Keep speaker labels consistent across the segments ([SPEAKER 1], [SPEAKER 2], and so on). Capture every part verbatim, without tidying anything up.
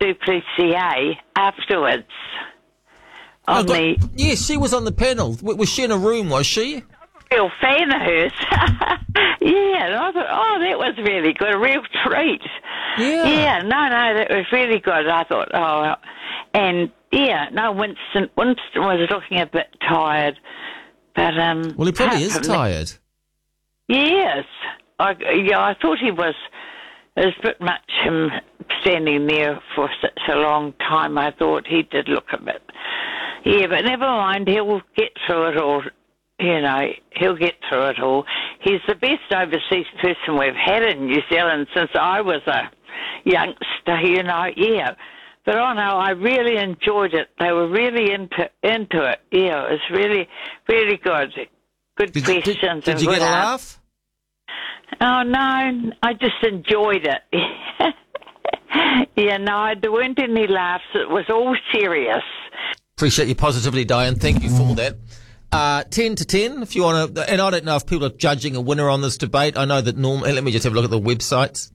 [SPEAKER 1] du Plessis afterwards. On
[SPEAKER 2] Oh, God,
[SPEAKER 1] the
[SPEAKER 2] yes, she was on the panel. W- Was she in a room, was she?
[SPEAKER 1] real fan of hers. Yeah, and I thought, oh, that was really good, a real treat.
[SPEAKER 2] Yeah.
[SPEAKER 1] Yeah, no, no, that was really good. I thought, oh, well. And yeah, no, Winston, Winston was looking a bit tired, but um.
[SPEAKER 2] Well, he probably
[SPEAKER 1] apart
[SPEAKER 2] is
[SPEAKER 1] from that-
[SPEAKER 2] tired.
[SPEAKER 1] Yes, I, yeah, I thought he was. It was a bit much him standing there for such a long time. I thought he did look a bit. Yeah, but never mind. He'll get through it all. You know, he'll get through it all. He's the best overseas person we've had in New Zealand since I was a youngster, you know, yeah. But oh no, I really enjoyed it. They were really into into it. Yeah, it was really, really good. Good
[SPEAKER 2] Did, you-
[SPEAKER 1] questions.
[SPEAKER 2] did, did
[SPEAKER 1] and
[SPEAKER 2] you
[SPEAKER 1] good
[SPEAKER 2] get a
[SPEAKER 1] answers.
[SPEAKER 2] laugh?
[SPEAKER 1] Oh no, I just enjoyed it. Yeah, no, there weren't any laughs. It was all serious.
[SPEAKER 2] Appreciate your positivity, Diane. Thank you for that. Uh, ten to ten, if you want to, and I don't know if people are judging a winner on this debate. I know that normally, let me just have a look at the websites.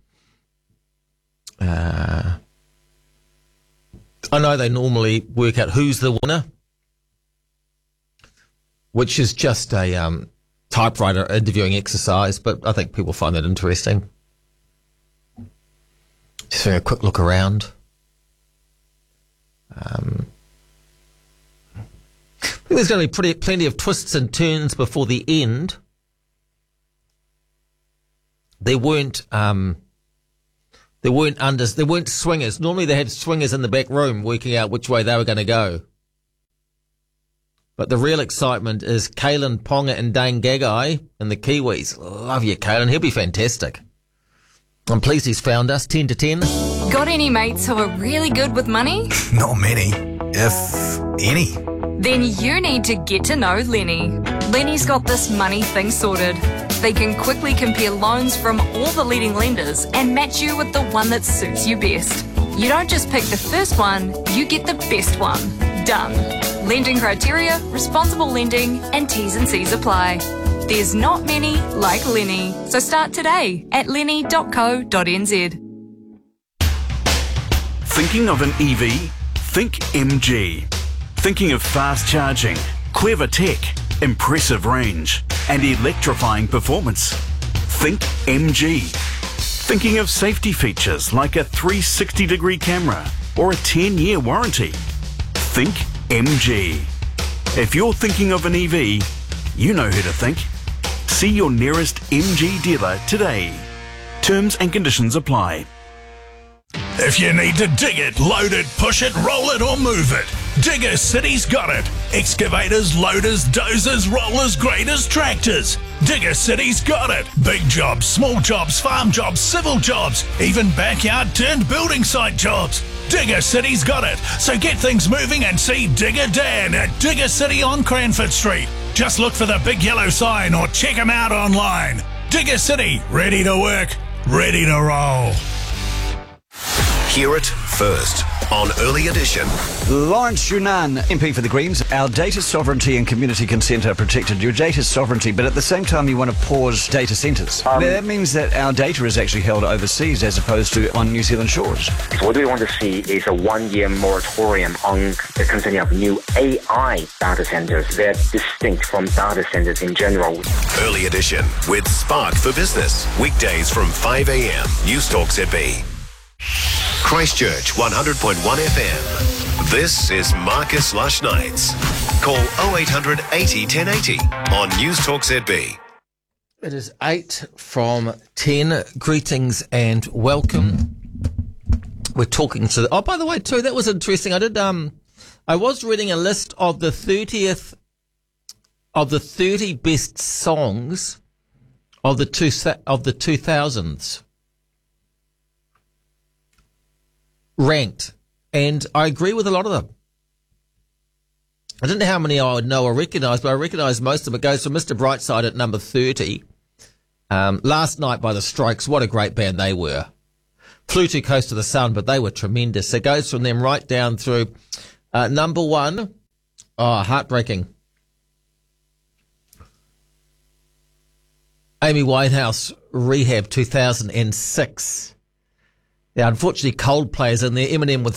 [SPEAKER 2] Uh, I know they normally work out who's the winner, which is just a um, typewriter interviewing exercise, but I think people find that interesting. Just having a quick look around. Um, I think there's going to be pretty, plenty of twists and turns before the end. There weren't, um, there weren't unders, there weren't swingers. Normally they had swingers in the back room working out which way they were going to go. But the real excitement is Kalen Ponga and Dane Gagai and the Kiwis. Love you, Kalen. He'll be fantastic. I'm pleased he's found us, ten to ten.
[SPEAKER 3] Got any mates who are really good with money?
[SPEAKER 4] Not many, if any.
[SPEAKER 3] Then you need to get to know Lenny. Lenny's got this money thing sorted. They can quickly compare loans from all the leading lenders and match you with the one that suits you best. You don't just pick the first one, you get the best one. Done. Lending criteria, responsible lending, and T's and C's apply. There's not many like Lenny. So start today at lenny dot co dot n z.
[SPEAKER 5] Thinking of an E V? Think M G. Thinking of fast charging, clever tech, impressive range, and electrifying performance? Think M G. Thinking of safety features like a three sixty degree camera or a ten year warranty? Think M G. If you're thinking of an E V, you know who to think. See your nearest M G dealer today. Terms and conditions apply.
[SPEAKER 4] If you need to dig it, load it, push it, roll it or move it, Digger City's got it. Excavators, loaders, dozers, rollers, graders, tractors. Digger City's got it. Big jobs, small jobs, farm jobs, civil jobs, even backyard turned building site jobs. Digger City's got it. So get things moving and see Digger Dan at Digger City on Cranford Street. Just look for the big yellow sign or check him out online. Digger City, ready to work, ready to roll.
[SPEAKER 6] Hear it first on Early Edition.
[SPEAKER 7] Lawrence Yunnan, M P for the Greens. Our data sovereignty and community consent are protected. Your data sovereignty, but at the same time you want to pause data centres. Um, now, that means that our data is actually held overseas as opposed to on New Zealand shores.
[SPEAKER 8] What we want to see is a one-year moratorium on the concerning of new A I data centres. They're distinct from data centres in general.
[SPEAKER 6] Early Edition with Spark for Business. Weekdays from five a.m. News Talk Z B. Christchurch one hundred point one F M. This is Marcus Lush Nights. Call oh eight hundred eighty ten eighty on News Talk Z B.
[SPEAKER 2] It is eight from ten. Greetings and welcome. We're talking to... The, oh, by the way, too, that was interesting. I did... Um, I was reading a list of the thirtieth... of the thirty best songs of the two of the two thousands. Ranked, and I agree with a lot of them. I didn't know how many I would know or recognise, but I recognise most of them. It goes from Mister Brightside at number thirty. Um, Last Night by the Strokes, what a great band they were. Flew Too Close to the Sun, but they were tremendous. It goes from them right down through uh, number one. Oh, heartbreaking. Amy Winehouse, Rehab two thousand six. Yeah, unfortunately, Coldplay is in there. Eminem with